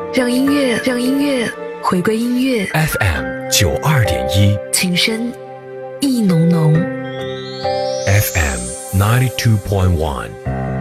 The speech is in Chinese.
让音乐回归音乐。 FM92.1， 情深意浓浓。 FM 92.1